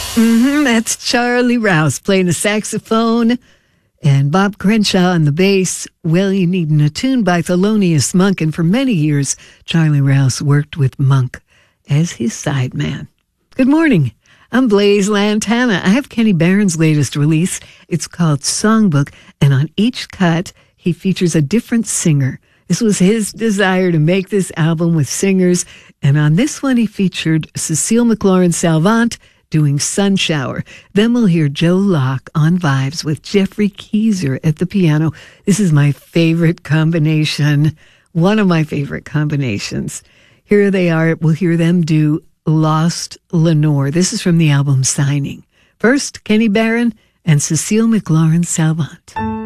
That's Charlie Rouse playing the saxophone and Bob Crenshaw on the bass. Well, You Needn't a Tune by Thelonious Monk. And for many years, Charlie Rouse worked with Monk as his sideman. Good morning. I'm Blaze Lantana. I have Kenny Barron's latest release. It's called Songbook, and on each cut, he features a different singer. This was his desire to make this album with singers, and on this one, he featured Cecile McLaurin-Salvant doing Sun Shower. Then we'll hear Joe Locke on vibes with Jeffrey Keezer at the piano. This is my favorite combination, one of my favorite combinations. Here they are. We'll hear them do Lost Lenore. This is from the album Signing. First, Kenny Barron and Cecile McLaurin-Salvant.